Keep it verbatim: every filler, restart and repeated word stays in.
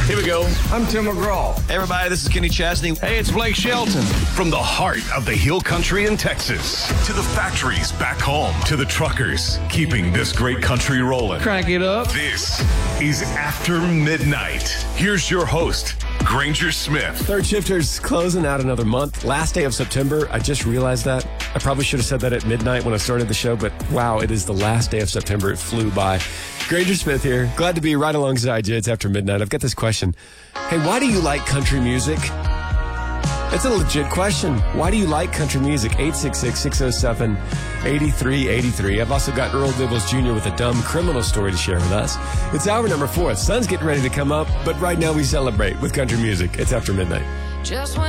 Here we go. I'm Tim McGraw. Hey, everybody, this is Kenny Chesney. Hey, it's Blake Shelton. From the heart of the hill country in Texas to the factories back home to the truckers keeping this great country rolling. Crank it up. This is After Midnight. Here's your host, Granger Smith. Third Shifters closing out another month. Last day of September. I just realized that. I probably should have said that at midnight when I started the show, but wow, it is the last day of September. It flew by. Granger Smith here. Glad to be right alongside you. It's After Midnight. I've got this question. Hey, why do you like country music? It's a legit question. Why do you like country music? eight six six, six oh seven, eight three eight three. I've also got Earl Dibbles Junior with a dumb criminal story to share with us. It's hour number four. The sun's getting ready to come up, but right now we celebrate with country music. It's After Midnight. Just when